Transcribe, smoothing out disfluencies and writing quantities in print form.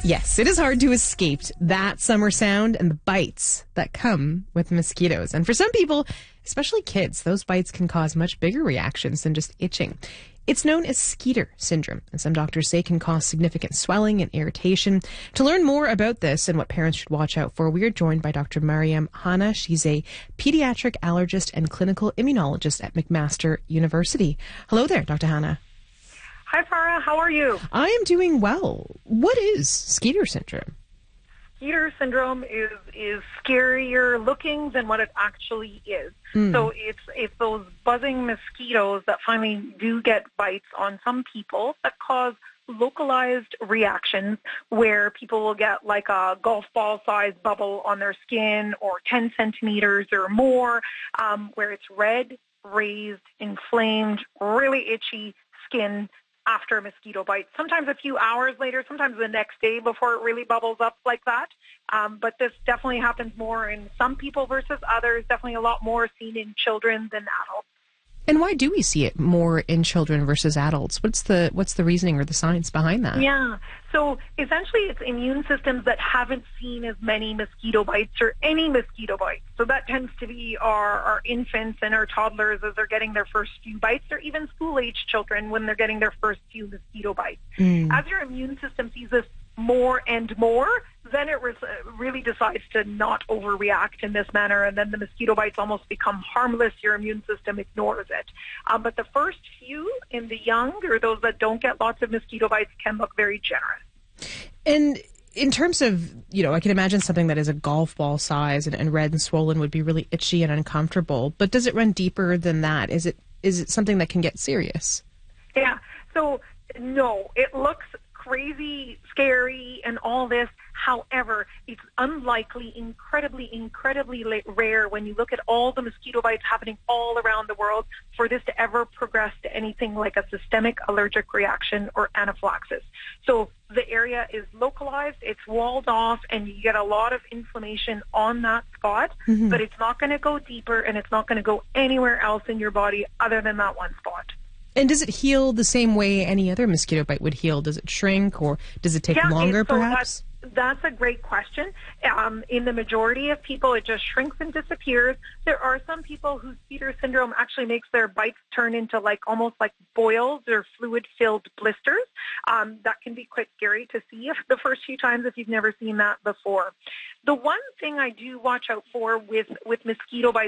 Yes, it is hard to escape that summer sound and the bites that come with mosquitoes. And for some people, especially kids, those bites can cause much bigger reactions than just itching. It's known as Skeeter syndrome, and some doctors say can cause significant swelling and irritation. To learn more about this and what parents should watch out for, we are joined by Dr. Mariam Hanna. She's a pediatric allergist and clinical immunologist at McMaster University. Hello there, Dr. Hanna. Hi, Farah. How are you? I am doing well. What is Skeeter syndrome? Skeeter syndrome is scarier looking than what it actually is. So it's those buzzing mosquitoes that finally do get bites on some people that cause localized reactions where people will get like a golf ball sized bubble on their skin or 10 centimeters or more, where it's red, raised, inflamed, really itchy skin after a mosquito bite. Sometimes a few hours later, sometimes the next day before it really bubbles up like that. But this definitely happens more in some people versus others, definitely a lot more seen in children than adults. And why do we see it more in children versus adults? What's the reasoning or the science behind that? Yeah. So essentially it's immune systems that haven't seen as many mosquito bites or any mosquito bites. So that tends to be our infants and our toddlers as they're getting their first few bites, or even school-age children when they're getting their first few mosquito bites. As your immune system sees this more and more, then it really decides to not overreact in this manner, and then the mosquito bites almost become harmless. Your immune system ignores it. But the first few in the young, or those that don't get lots of mosquito bites, can look very generous. And in terms of, I can imagine something that is a golf ball size and red and swollen would be really itchy and uncomfortable. But does it run deeper than that? Is it something that can get serious? Yeah. So, no, it looks crazy, scary, and all this. However, it's unlikely, incredibly rare when you look at all the mosquito bites happening all around the world for this to ever progress to anything like a systemic allergic reaction or anaphylaxis. So the area is localized, it's walled off, and you get a lot of inflammation on that spot, but it's not going to go deeper, and it's not going to go anywhere else in your body other than that one spot. And does it heal the same way any other mosquito bite would heal? Does it shrink, or does it take longer, perhaps? That's a great question. In the majority of people, it just shrinks and disappears. There are some people whose Skeeter syndrome actually makes their bites turn into almost like boils or fluid-filled blisters. That can be quite scary to see the first few times if you've never seen that before. The one thing I do watch out for with mosquito bites